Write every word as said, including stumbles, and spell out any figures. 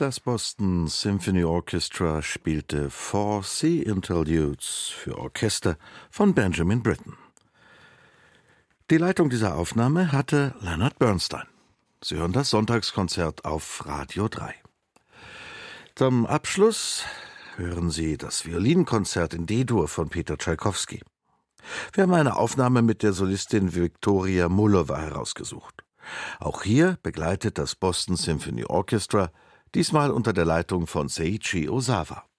Das Boston Symphony Orchestra spielte Four Sea Interludes für Orchester von Benjamin Britten. Die Leitung dieser Aufnahme hatte Leonard Bernstein. Sie hören das Sonntagskonzert auf Radio drei. Zum Abschluss hören Sie das Violinkonzert in D-Dur von Peter Tschaikowski. Wir haben eine Aufnahme mit der Solistin Viktoria Mullova herausgesucht. Auch hier begleitet das Boston Symphony Orchestra, diesmal unter der Leitung von Seiichi Osawa.